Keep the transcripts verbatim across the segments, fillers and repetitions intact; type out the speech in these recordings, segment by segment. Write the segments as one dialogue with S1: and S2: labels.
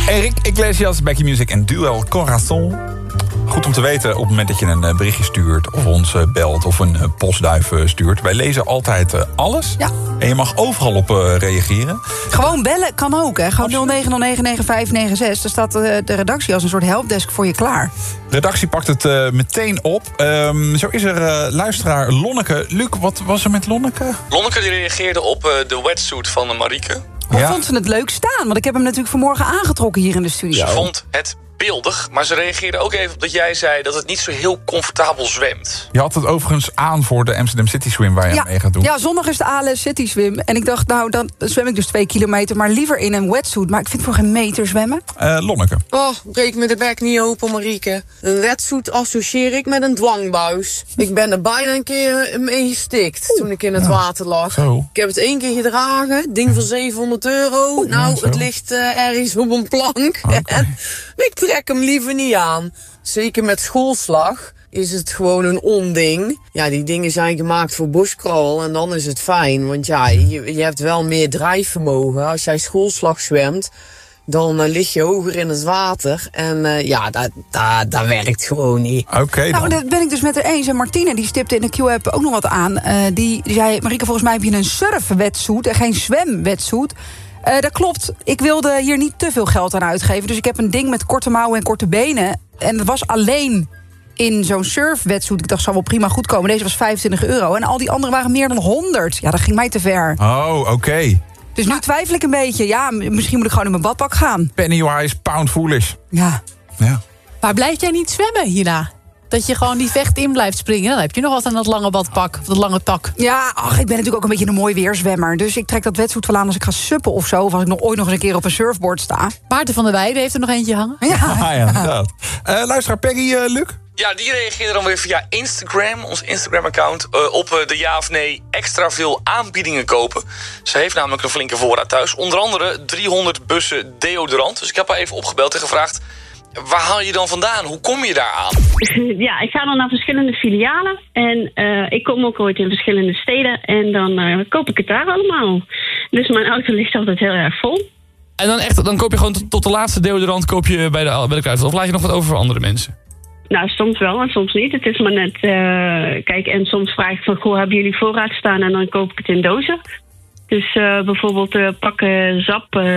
S1: Enrique Iglesias, Becky Music en Duel Corazon. Goed om te weten op het moment dat je een berichtje stuurt... of ons belt of een postduif stuurt. Wij lezen altijd alles.
S2: Ja.
S1: En je mag overal op uh, reageren.
S2: Gewoon bellen kan ook, hè. Gewoon nul negen nul negen negen vijf negen zes. Daar staat uh, de redactie als een soort helpdesk voor je klaar.
S1: De redactie pakt het uh, meteen op. Um, zo is er uh, luisteraar Lonneke. Luc, wat was er met Lonneke?
S3: Lonneke die reageerde op uh, de wetsuit van Marieke.
S2: Hoe
S1: Ja.
S2: vond ze het leuk staan? Want ik heb hem natuurlijk vanmorgen aangetrokken hier in de studio.
S3: Ze vond het beeldig, maar ze reageerde ook even op dat jij zei... dat het niet zo heel comfortabel zwemt.
S1: Je had het overigens aan voor de Amsterdam City Swim waar je
S2: Ja,
S1: aan mee gaat doen.
S2: ja, zondag is de A L S City Swim. En ik dacht, nou, dan zwem ik dus twee kilometer... maar liever in een wetsuit. Maar ik vind voor geen meter zwemmen.
S1: Uh, Lonneke.
S4: Oh, breek me de bek niet open, Marieke. Een wetsuit associeer ik met een dwangbuis. Ik ben er bijna een keer mee gestikt toen ik in het water lag.
S1: Zo.
S4: Ik heb het één keer gedragen, ding van zevenhonderd euro. Nou,
S1: zo.
S4: het ligt uh, ergens op een plank.
S1: Oké.
S4: En ik trek hem liever niet aan. Zeker met schoolslag is het gewoon een onding. Ja, die dingen zijn gemaakt voor bushcrawl en dan is het fijn. Want ja, je, je hebt wel meer drijfvermogen. Als jij schoolslag zwemt, dan uh, lig je hoger in het water. En uh, ja, dat, dat, dat werkt gewoon niet.
S1: Oké okay,
S2: Nou,
S1: dan.
S2: dat ben ik dus met haar eens. En Martine, die stipte in de Q-app ook nog wat aan. Uh, die, die zei, Marieke, volgens mij heb je een surfwetsuit en geen zwemwetsuit. Uh, dat klopt. Ik wilde hier niet te veel geld aan uitgeven. Dus ik heb een ding met korte mouwen en korte benen. En dat was alleen in zo'n surfwetsuit. Ik dacht, zal wel prima goed komen. Deze was vijfentwintig euro. En al die andere waren meer dan honderd. Ja, dat ging mij te ver.
S1: Oh, oké. Okay.
S2: Dus nu twijfel ik een beetje. Ja, misschien moet ik gewoon in mijn badpak gaan.
S1: Pennywise, pound foolish.
S2: Ja.
S1: Ja.
S5: Maar blijf jij niet zwemmen hierna? Dat je gewoon die vecht in blijft springen. Dan heb je nog wat aan dat lange badpak. Of dat lange tak.
S2: Ja, ach, ik ben natuurlijk ook een beetje een mooi weerzwemmer. Dus ik trek dat wetsuit wel aan als ik ga suppen of zo. Of als ik nog ooit nog eens een keer op een surfboard sta.
S5: Maarten van der Weijden heeft er nog eentje hangen.
S2: Ja,
S1: Ah, ja, inderdaad. Uh, luisteraar Peggy, uh, Luc?
S3: Ja, die reageerde dan weer via Instagram, ons Instagram-account... Uh, op uh, de ja of nee extra veel aanbiedingen kopen. Ze heeft namelijk een flinke voorraad thuis. Onder andere driehonderd bussen deodorant. Dus ik heb haar even opgebeld en gevraagd... waar haal je dan vandaan? Hoe kom je daar aan?
S6: Ja, ik ga dan naar verschillende filialen. En uh, ik kom ook ooit in verschillende steden. En dan uh, koop ik het daar allemaal. Dus mijn auto ligt altijd heel erg vol.
S7: En dan echt, dan koop je gewoon tot, tot de laatste deodorant koop je bij de, bij de kruidvat. Of laat je nog wat over voor andere mensen?
S6: Nou, soms wel en soms niet. Het is maar net... Uh, kijk, en soms vraag ik van... Goh, hebben jullie voorraad staan? En dan koop ik het in dozen. Dus uh, bijvoorbeeld uh, pakken sap. Uh,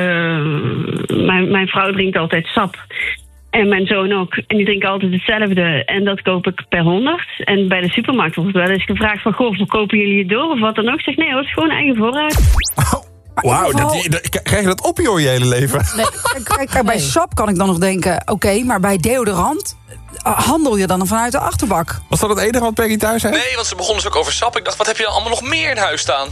S6: mijn, mijn vrouw drinkt altijd sap. En mijn zoon ook. En die drinken altijd hetzelfde. En dat koop ik per honderd. En bij de supermarkt wordt wel eens gevraagd van... Goh, verkopen jullie het door of wat dan ook? Ik zeg, nee hoor, het is gewoon eigen voorraad.
S1: Oh, wauw, dat, krijg je dat op joh, je hele leven?
S2: Nee, kijk, kijk, bij sap kan ik dan nog denken... Oké, okay, maar bij deodorant... handel je dan vanuit de achterbak?
S1: Was dat het enige wat Peggy thuis heeft?
S3: Nee, want ze begonnen dus ook over sap. Ik dacht, wat heb je dan allemaal nog meer in huis staan?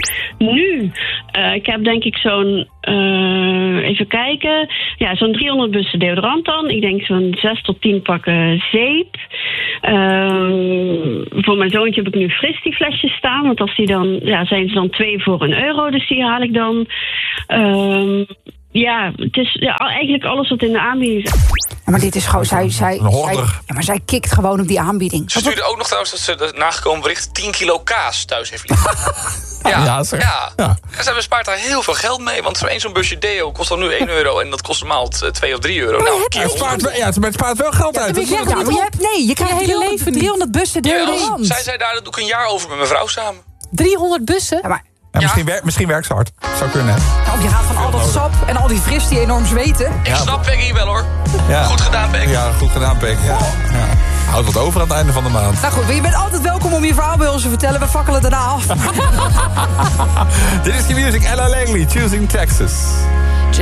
S6: Nu, uh, ik heb denk ik zo'n, uh, even kijken, ja, zo'n driehonderd bussen deodorant dan. Ik denk zo'n zes tot tien pakken zeep. Uh, voor mijn zoontje heb ik nu Fristie flesjes staan. Want als die dan, ja, zijn ze dan twee voor een euro. Dus die haal ik dan. Uh, ja, het is ja, eigenlijk alles wat in de aanbieding is.
S2: Ja, maar dit is gewoon, zij, zij, zij, ja, maar zij kikt gewoon op die aanbieding.
S3: Ze stuurde ook nog trouwens dat ze het nagekomen bericht tien kilo kaas thuis heeft liggen. Ja,
S1: ja, zeg.
S3: ja.
S1: ja.
S3: En zij bespaart daar heel veel geld mee. Want zo'n zo'n busje deo kost dan nu één euro. En dat kost normaal twee of drie euro. Nou,
S1: het spaart wel, ja, het spaart wel geld uit.
S2: Ja, ja, maar je hebt, nee, je krijgt je hele leven driehonderd bussen deodorant.
S3: Ja, zij zei daar, dat doe ik een jaar over met mijn vrouw samen.
S5: driehonderd bussen?
S2: Ja, maar...
S1: Ja, misschien, wer misschien werkt ze hard. Zou kunnen, hè?
S2: Ja, of je gaat van al dat sap en al die fris die enorm zweten.
S3: Ik snap Peggy wel, hoor. Ja. Goed gedaan, Peggy.
S1: Ja, goed gedaan, Peggy. Ja. Ja. Houdt wat over aan het einde van de maand.
S2: Nou goed, je bent altijd welkom om je verhaal bij ons te vertellen. We fakkelen daarna af.
S1: Dit is de music Ella Langley, Choosing Texas.